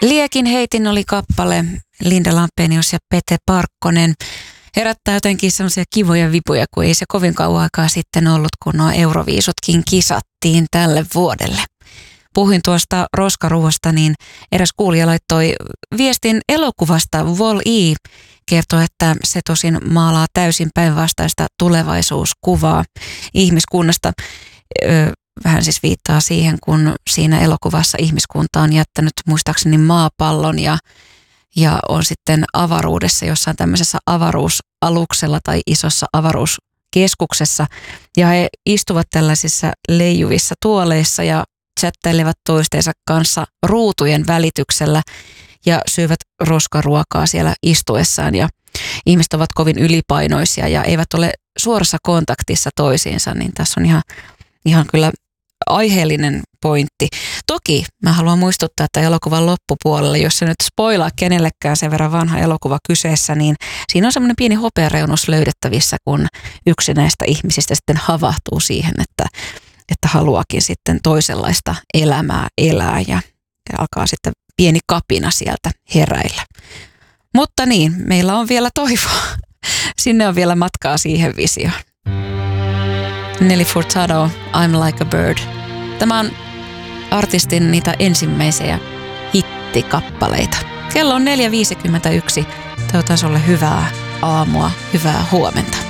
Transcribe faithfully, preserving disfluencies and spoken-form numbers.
Liekin heitin oli kappale, Linda Lampenius ja Pete Parkkonen. Herättää jotenkin sellaisia kivoja vipuja, kun ei se kovin kauan aikaa sitten ollut, kun nuo Euroviisutkin kisattiin tälle vuodelle. Puhuin tuosta roskaruosta, niin eräs kuulija laittoi viestin elokuvasta. Wall-E kertoo, että se tosin maalaa täysin päinvastaista tulevaisuuskuvaa ihmiskunnasta. Öö, Vähän siis viittaa siihen, kun siinä elokuvassa ihmiskunta on jättänyt muistaakseni maapallon ja, ja on sitten avaruudessa jossain tämmöisessä avaruusaluksella tai isossa avaruuskeskuksessa. Ja he istuvat tällaisissa leijuvissa tuoleissa ja chattailevat toistensa kanssa ruutujen välityksellä ja syövät roskaruokaa siellä istuessaan. Ja ihmiset ovat kovin ylipainoisia ja eivät ole suorassa kontaktissa toisiinsa, niin tässä on ihan, ihan kyllä aiheellinen pointti. Toki mä haluan muistuttaa, että elokuvan loppupuolella, jos se nyt spoilaa kenellekään sen verran vanha elokuva kyseessä, niin siinä on semmoinen pieni hopeareunus löydettävissä, kun yksi näistä ihmisistä sitten havahtuu siihen, että, että haluakin sitten toisenlaista elämää elää ja, ja alkaa sitten pieni kapina sieltä heräillä. Mutta niin, meillä on vielä toivoa. Sinne on vielä matkaa siihen visioon. Nelly Furtado, I'm Like a Bird. Tämä on artistin niitä ensimmäisiä hittikappaleita. Kello on neljä viisikymmentäyksi. Toivotan sulle hyvää aamua, hyvää huomenta.